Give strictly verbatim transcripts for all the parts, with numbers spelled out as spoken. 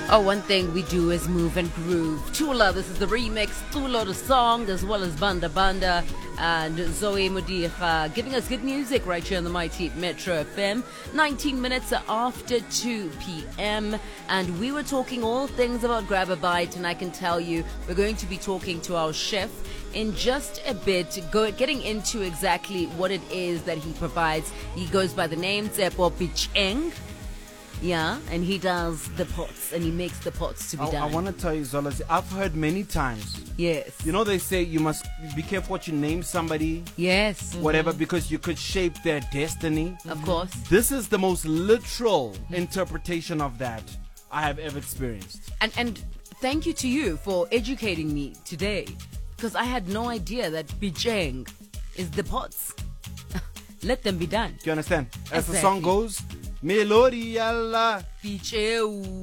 Oh, one thing we do is move and groove. Chula, this is the remix. Tulo, the song, as well as Banda Banda and Zoe Modiha, giving us good music right here on the mighty Metro F M. nineteen minutes after two p.m. And we were talking all things about Grab a Bite, and I can tell you we're going to be talking to our chef in just a bit, go, getting into exactly what it is that he provides. He goes by the name Tsepo Picheng. Yeah, and he does the pots, and he makes the pots to be I, done. I want to tell you, Zolazi, I've heard many times. Yes. You know, they say you must be careful what you name somebody. Yes. Whatever, because you could shape their destiny. Of course. This is the most literal interpretation of that I have ever experienced. And and thank you to you for educating me today, because I had no idea that Picheng is the pots. Let them be done. Do you understand? As Exactly. the song goes, Melody Allah. Picheu.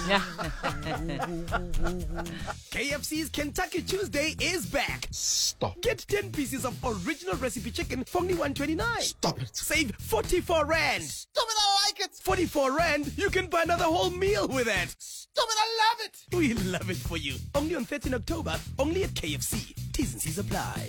K F C's Kentucky Tuesday is back. Stop. Get ten pieces of original recipe chicken for only one twenty-nine. Stop it. Save forty-four rand. Stop it, I like it. forty-four rand, you can buy another whole meal with it. Stop it, I love it. We love it for you. Only on thirteenth October, only at K F C. T's and C's apply.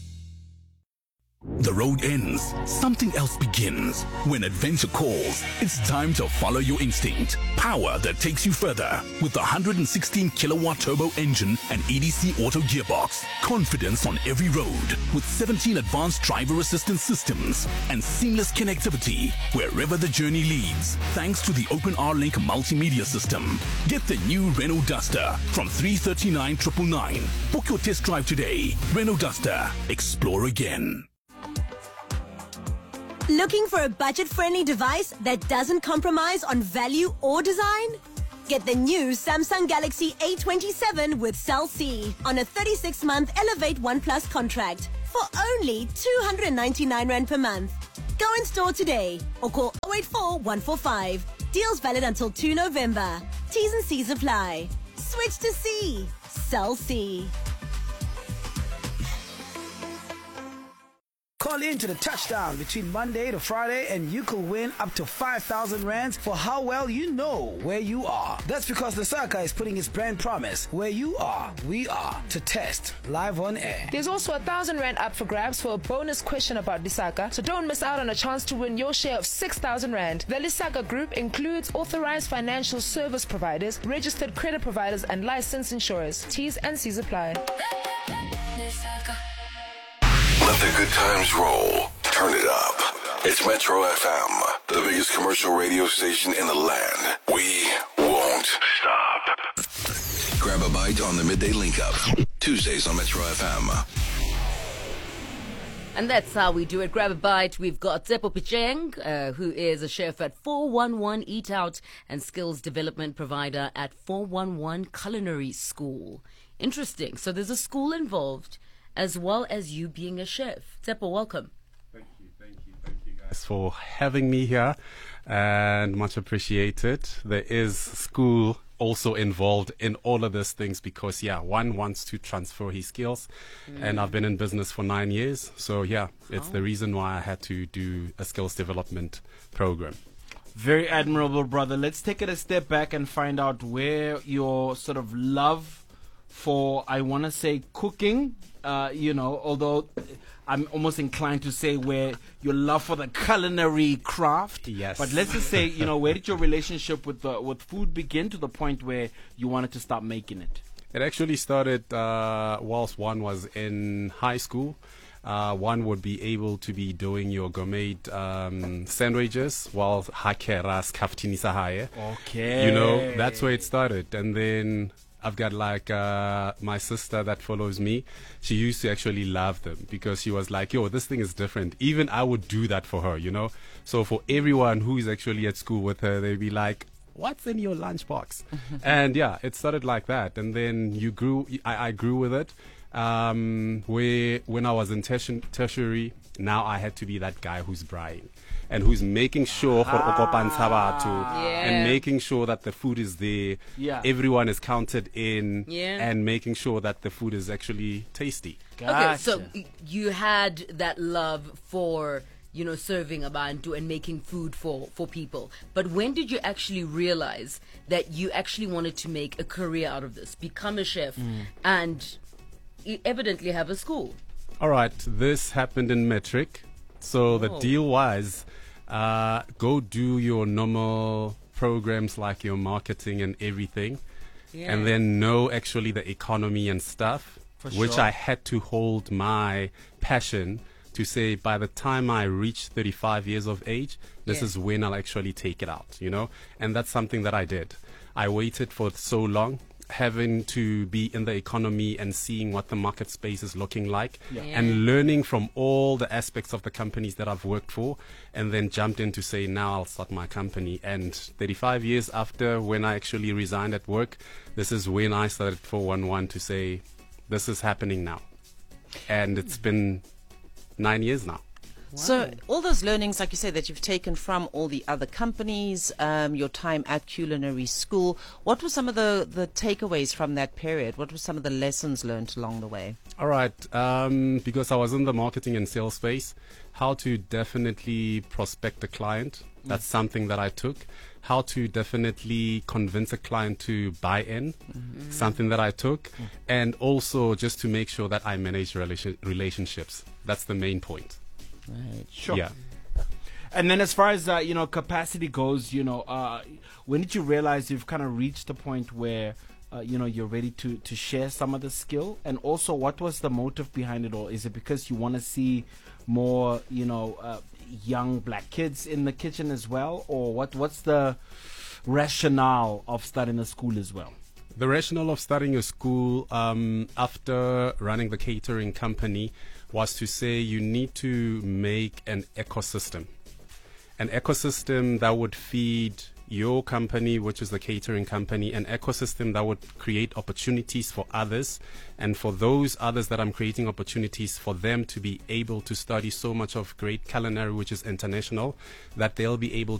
The road ends, something else begins. When adventure calls, it's time to follow your instinct. Power that takes you further with the one hundred sixteen kilowatt turbo engine and E D C auto gearbox. Confidence on every road with seventeen advanced driver assistance systems and seamless connectivity wherever the journey leads. Thanks to the OpenR Link multimedia system. Get the new Renault Duster from three thirty-nine nine nine nine. Book your test drive today. Renault Duster. Explore again. Looking for a budget-friendly device that doesn't compromise on value or design? Get the new Samsung Galaxy A twenty-seven with Cell C on a thirty-six month Elevate One Plus contract for only two hundred ninety-nine rand per month. Go in store today or call zero eight four one four five. Deals valid until the second of November. T's and C's apply. Switch to C. Cell C. Call in to the touchdown between Monday to Friday and you could win up to five thousand rands for how well you know where you are. That's because Lusaka is putting its brand promise, where you are, we are, to test live on air. There's also a thousand rand up for grabs for a bonus question about Lisaka, so don't miss out on a chance to win your share of six thousand rand. The Lisaka Group includes authorized financial service providers, registered credit providers, and licensed insurers. T's and C's apply. Let the good times roll. Turn it up. It's Metro F M, the biggest commercial radio station in the land. We won't stop. Grab a bite on the midday link up. Tuesdays on Metro F M. And that's how we do it. Grab a bite. We've got Tsepo Picheng, uh, who is a chef at four one one Eat Out and skills development provider at four one one Culinary School. Interesting. So there's a school involved, as well as you being a chef. Tsepo, welcome. Thank you, thank you, thank you guys for having me here, and much appreciated. There is school also involved in all of these things because, yeah, one wants to transfer his skills, mm. and I've been in business for nine years. So, yeah, it's oh. the reason why I had to do a skills development program. Very admirable, brother. Let's take it a step back and find out where your sort of love for, I want to say, cooking, uh, you know, although I'm almost inclined to say where your love for the culinary craft. Yes. But let's just say, you know, where did your relationship with the, with food begin to the point where you wanted to start making it? It actually started uh, whilst one was in high school. Uh, one would be able to be doing your gourmet um, sandwiches while hakeras kaftinisa haye. Okay. You know, that's where it started. And then I've got like uh, my sister that follows me. She used to actually love them because she was like, yo, this thing is different. Even I would do that for her, you know. So for everyone who is actually at school with her, they'd be like, what's in your lunchbox? And yeah, it started like that. And then you grew, I, I grew with it. Um, where when I was in terti- tertiary, now I had to be that guy who's braaiing and who's making sure Ah, yeah. and making sure that the food is there, Yeah. everyone is counted in, Yeah. and making sure that the food is actually tasty. Okay, so y- you had that love for you know, serving abantu and making food for, for people. But when did you actually realize that you actually wanted to make a career out of this, become a chef, Mm. and e- evidently have a school? All right, this happened in Metric. So the Oh. deal was, uh, go do your normal programs like your marketing and everything, Yeah. and then know actually the economy and stuff, For which sure. I had to hold my passion to say by the time I reach thirty-five years of age, this Yeah. is when I'll actually take it out, you know? And that's something that I did. I waited for so long, having to be in the economy and seeing what the market space is looking like, Yeah. Yeah. and learning from all the aspects of the companies that I've worked for, and then jumped in to say, now I'll start my company. And thirty-five years after, when I actually resigned at work, this is when I started four one one to say, this is happening now. And it's been nine years now. So all those learnings, like you said, that you've taken from all the other companies, um, your time at culinary school, what were some of the, the takeaways from that period? What were some of the lessons learned along the way? All right, um, because I was in the marketing and sales space, how to definitely prospect a client. That's something that I took. How to definitely convince a client to buy in, Mm-hmm. something that I took. And also just to make sure that I manage relation- relationships. That's the main point. Right. Sure. Yeah. And then as far as, uh, you know, capacity goes, you know, uh, when did you realize you've kind of reached a point where, uh, you know, you're ready to, to share some of the skill? And also, what was the motive behind it all? Is it because you want to see more, you know, uh, young black kids in the kitchen as well? Or what? what's the rationale of starting a school as well? The rationale of starting a school um, after running the catering company was to say you need to make an ecosystem. An ecosystem that would feed your company, which is the catering company, an ecosystem that would create opportunities for others, and for those others that I'm creating opportunities for them to be able to study so much of great culinary, which is international, that they'll be able